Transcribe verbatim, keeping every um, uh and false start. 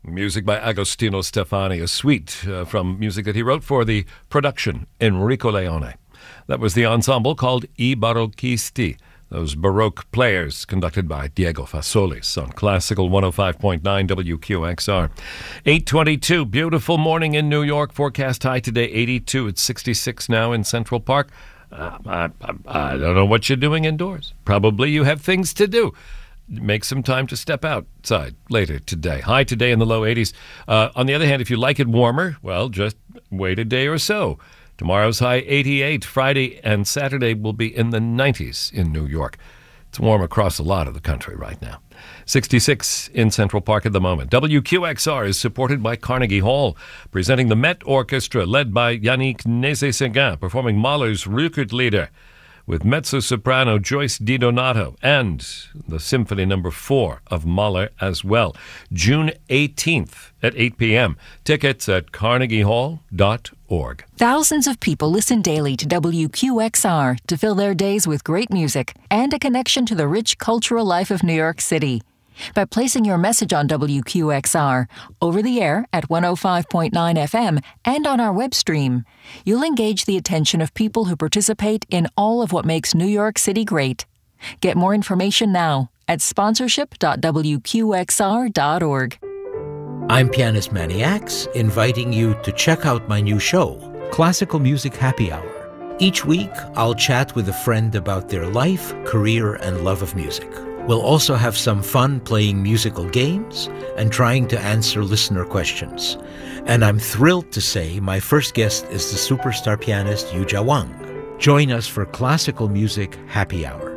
Music by Agostino Stefani, a suite uh, from music that he wrote for the production Enrico Leone. That was the ensemble called I Barocchisti, those Baroque players, conducted by Diego Fasolis on Classical one oh five point nine W Q X R. eight twenty-two, beautiful morning in New York. Forecast high today, eighty-two. It's sixty-six now in Central Park. Uh, I, I, I don't know what you're doing indoors. Probably you have things to do. Make some time to step outside later today. High today in the low eighties. Uh, on the other hand, if you like it warmer, well, just wait a day or so. Tomorrow's high eighty-eight. Friday and Saturday will be in the nineties in New York. It's warm across a lot of the country right now. sixty-six in Central Park at the moment. W Q X R is supported by Carnegie Hall, presenting the Met Orchestra led by Yannick Nézet-Séguin, performing Mahler's Rückert-Lieder, with mezzo-soprano Joyce DiDonato and the Symphony Number four of Mahler as well. June eighteenth at eight p.m. Tickets at carnegie hall dot org. Thousands of people listen daily to W Q X R to fill their days with great music and a connection to the rich cultural life of New York City. By placing your message on W Q X R, over the air at one oh five point nine F M and on our web stream, you'll engage the attention of people who participate in all of what makes New York City great. Get more information now at sponsorship dot w q x r dot org. I'm pianist Manny Axe, inviting you to check out my new show, Classical Music Happy Hour. Each week, I'll chat with a friend about their life, career, and love of music. We'll also have some fun playing musical games and trying to answer listener questions. And I'm thrilled to say my first guest is the superstar pianist Yuja Wang. Join us for Classical Music Happy Hour.